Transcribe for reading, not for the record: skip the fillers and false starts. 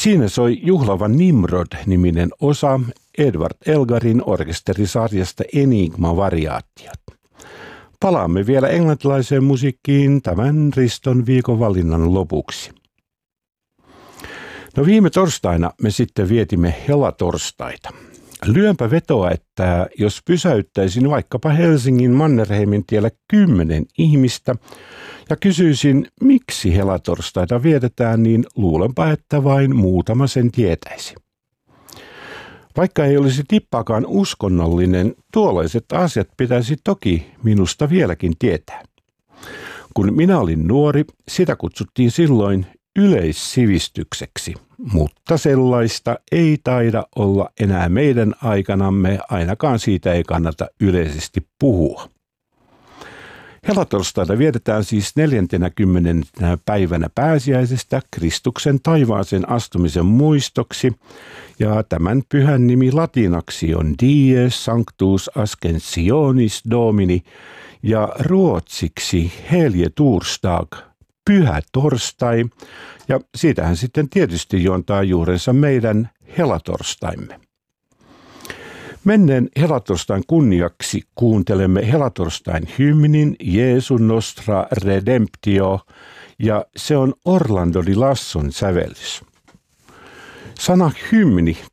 Siinä soi juhlava Nimrod-niminen osa Edward Elgarin orkesterisarjasta Enigma-variaatiot. Palaamme vielä englantilaiseen musiikkiin tämän Riston viikon valinnan lopuksi. No viime torstaina me sitten vietimme helatorstaita. Lyönpä vetoa, että jos pysäyttäisin vaikkapa Helsingin Mannerheimin tiellä 10 ihmistä ja kysyisin, miksi helatorstaita vietetään, niin luulenpa, että vain muutama sen tietäisi. Vaikka ei olisi tippaakaan uskonnollinen, tuollaiset asiat pitäisi toki minusta vieläkin tietää. Kun minä olin nuori, sitä kutsuttiin silloin yleissivistykseksi, mutta sellaista ei taida olla enää meidän aikanamme, ainakaan siitä ei kannata yleisesti puhua. Helatorstaita vietetään siis 40. päivänä pääsiäisestä Kristuksen taivaaseen astumisen muistoksi, ja tämän pyhän nimi latinaksi on Die Sanctus Ascensionis Domini, ja ruotsiksi Helge Torsdag, pyhä torstai, ja siitähän sitten tietysti juontaa juurensa meidän helatorstaimme. Menneen helatorstain kunniaksi kuuntelemme helatorstain hymnin Jesu Nostra Redemptio, ja se on Orlando di Lasson sävellys. Sana hymni